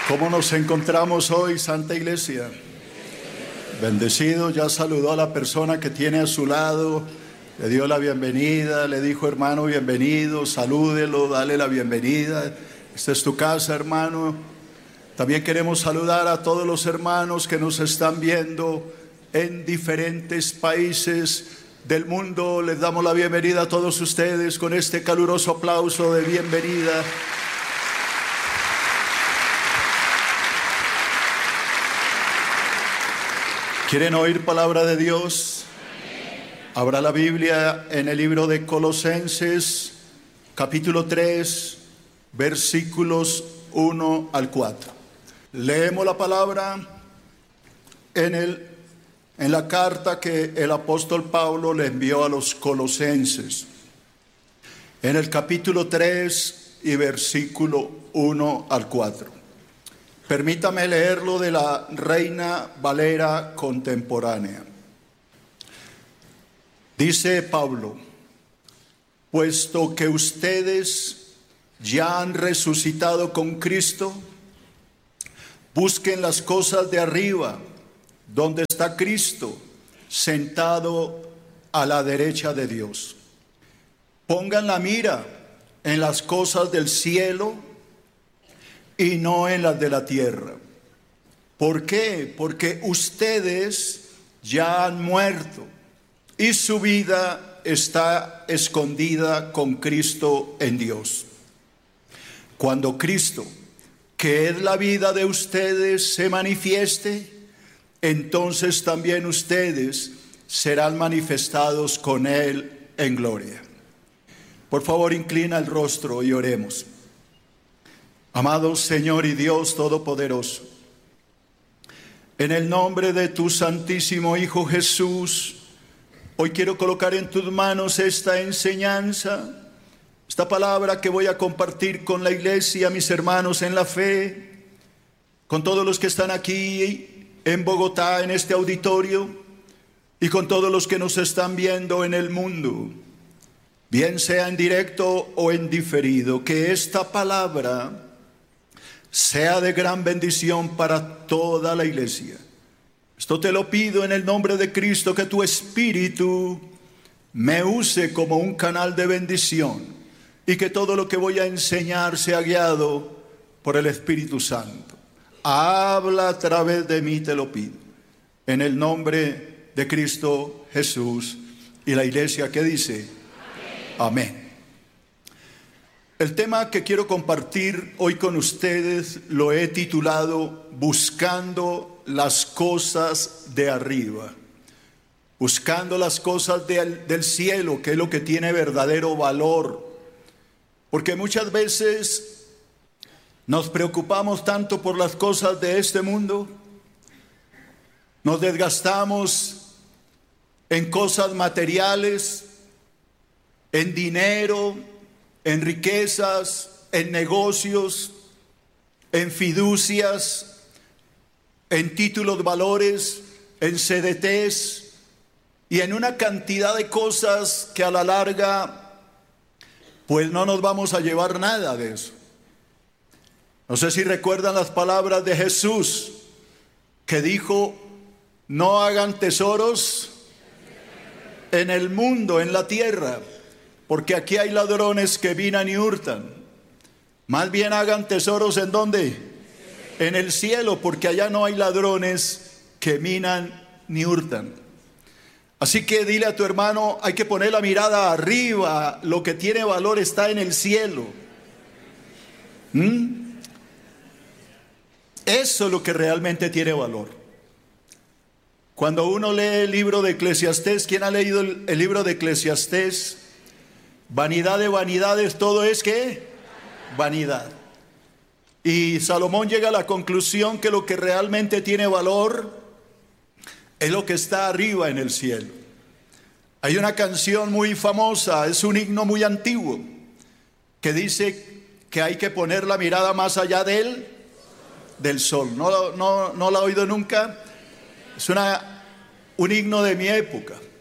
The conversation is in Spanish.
¿Cómo nos encontramos hoy, Santa Iglesia? Bendecido, ya saludó a la persona que tiene a su lado, le dio la bienvenida, le dijo: hermano, bienvenido, salúdelo, dale la bienvenida. Esta es tu casa, hermano. También queremos saludar a todos los hermanos que nos están viendo en diferentes países del mundo. Les damos la bienvenida a todos ustedes con este caluroso aplauso de bienvenida. ¿Quieren oír palabra de Dios? Abra la Biblia en el libro de Colosenses, capítulo 3, versículos 1 al 4. Leemos la palabra en la carta que el apóstol Pablo le envió a los colosenses. En el capítulo 3 y versículo 1 al 4. Permítame leerlo de la Reina Valera contemporánea. Dice Pablo: puesto que ustedes ya han resucitado con Cristo, busquen las cosas de arriba, donde está Cristo, sentado a la derecha de Dios. Pongan la mira en las cosas del cielo y no en las de la tierra. ¿Por qué? Porque ustedes ya han muerto y su vida está escondida con Cristo en Dios. Cuando Cristo, que es la vida de ustedes, se manifieste, entonces también ustedes serán manifestados con Él en gloria. Por favor, inclina el rostro y oremos. Amado Señor y Dios Todopoderoso, en el nombre de tu Santísimo Hijo Jesús, hoy quiero colocar en tus manos esta enseñanza, esta palabra que voy a compartir con la iglesia, mis hermanos en la fe, con todos los que están aquí en Bogotá, en este auditorio, y con todos los que nos están viendo en el mundo, bien sea en directo o en diferido. Que esta palabra sea de gran bendición para toda la iglesia. Esto te lo pido en el nombre de Cristo, que tu Espíritu me use como un canal de bendición y que todo lo que voy a enseñar sea guiado por el Espíritu Santo. Habla a través de mí, te lo pido, en el nombre de Cristo Jesús. Y la iglesia, ¿qué dice? Amén. El tema que quiero compartir hoy con ustedes lo he titulado Buscando las cosas de arriba. Buscando las cosas del cielo, que es lo que tiene verdadero valor. Porque muchas veces nos preocupamos tanto por las cosas de este mundo, nos desgastamos en cosas materiales, en dinero, en riquezas, en negocios, en fiducias, en títulos de valores, en CDTs y en una cantidad de cosas que a la larga pues no nos vamos a llevar nada de eso. No sé si recuerdan las palabras de Jesús que dijo: no hagan tesoros en el mundo, en la tierra, porque aquí hay ladrones que minan y hurtan. Más bien hagan tesoros ¿en dónde? En el cielo, porque allá no hay ladrones que minan ni hurtan. Así que dile a tu hermano: hay que poner la mirada arriba, lo que tiene valor está en el cielo. Eso es lo que realmente tiene valor. Cuando uno lee el libro de Eclesiastés, ¿quién ha leído el libro de Eclesiastés? Vanidad de vanidades, todo es ¿qué? Vanidad. Y Salomón llega a la conclusión que lo que realmente tiene valor es lo que está arriba en el cielo. Hay una canción muy famosa, es un himno muy antiguo, que dice que hay que poner la mirada más allá del sol. ¿No la ha oído nunca? Es un himno de mi época.